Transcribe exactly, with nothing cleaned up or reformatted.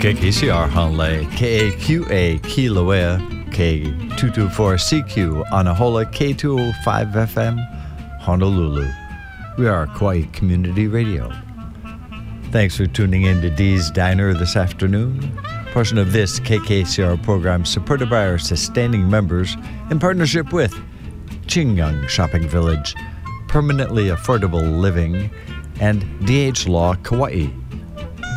K K C R Hanley, K A Q A Kilauea, K two twenty-four C Q Anahola, K two oh five F M Honolulu. We are Kauai Community Radio. Thanks for tuning in to Dee's Diner this afternoon. A portion of this K K C R program supported by our sustaining members in partnership with Chingyang Shopping Village, Permanently Affordable Living, and D H Law Kauai.